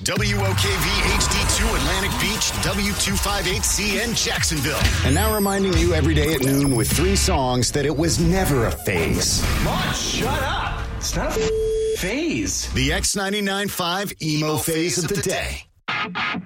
WOKV HD2 Atlantic Beach, W258C in Jacksonville. And now reminding you every day at noon with 3 songs that it was never a phase. Mom, shut up. It's not a phase. The X99.5 emo phase of the day.